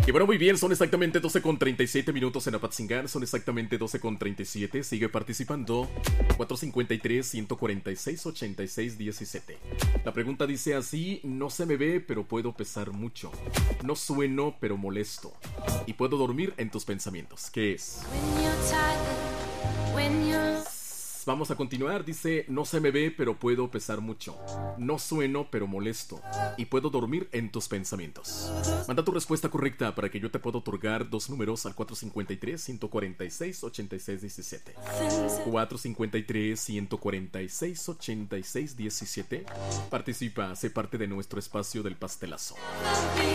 Y bueno, muy bien, son exactamente 12:37 minutos en Apatzingán, son exactamente 12:37. Sigue participando 453-146-86-17. La pregunta dice así: no se me ve, pero puedo pesar mucho. No sueno, pero molesto. Y puedo dormir en tus pensamientos. ¿Qué es? Vamos a continuar, dice: no se me ve, pero puedo pesar mucho. No sueno, pero molesto. Y puedo dormir en tus pensamientos. Manda tu respuesta correcta para que yo te pueda otorgar dos números al 453-146-86-17. 453-146-86-17. Participa, sé parte de nuestro espacio del pastelazo.